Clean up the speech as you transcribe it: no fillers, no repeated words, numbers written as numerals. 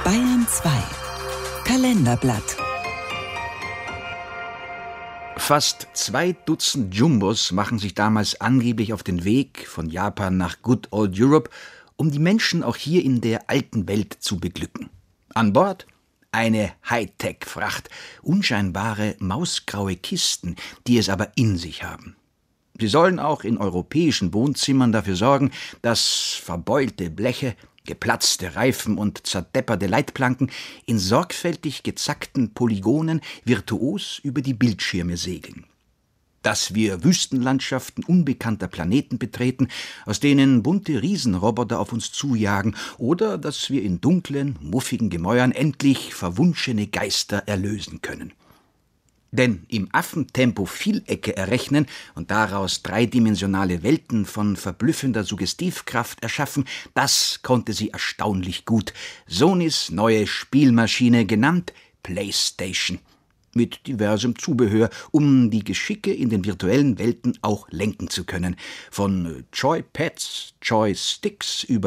Bayern 2 Kalenderblatt. Fast 2 Dutzend Jumbos machen sich damals angeblich auf den Weg von Japan nach Good Old Europe, um die Menschen auch hier in der alten Welt zu beglücken. An Bord eine Hightech-Fracht, unscheinbare mausgraue Kisten, die es aber in sich haben. Sie sollen auch in europäischen Wohnzimmern dafür sorgen, dass verbeulte Bleche, geplatzte Reifen und zerdepperte Leitplanken in sorgfältig gezackten Polygonen virtuos über die Bildschirme segeln. Dass wir Wüstenlandschaften unbekannter Planeten betreten, aus denen bunte Riesenroboter auf uns zujagen, oder dass wir in dunklen, muffigen Gemäuern endlich verwunschene Geister erlösen können. Denn im Affentempo Vielecke errechnen und daraus dreidimensionale Welten von verblüffender Suggestivkraft erschaffen, das konnte sie erstaunlich gut. Sonys neue Spielmaschine, genannt PlayStation, mit diversem Zubehör, um die Geschicke in den virtuellen Welten auch lenken zu können. Von Joypads, Joysticks über